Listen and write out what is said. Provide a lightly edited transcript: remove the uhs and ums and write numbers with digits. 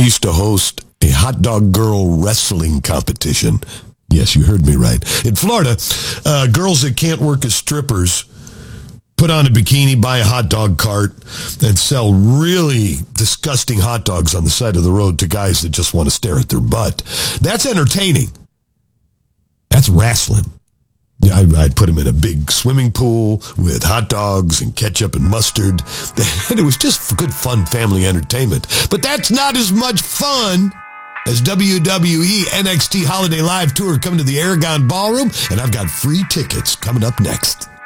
used to host a hot dog girl wrestling competition. Yes, you heard me right. In Florida, girls that can't work as strippers put on a bikini, buy a hot dog cart, and sell really disgusting hot dogs on the side of the road to guys that just want to stare at their butt. That's entertaining. That's wrestling. Yeah, I'd put them in a big swimming pool with hot dogs and ketchup and mustard. And it was just good, fun family entertainment. But that's not as much fun as WWE NXT Holiday Live Tour coming to the Aragon Ballroom. And I've got free tickets coming up next.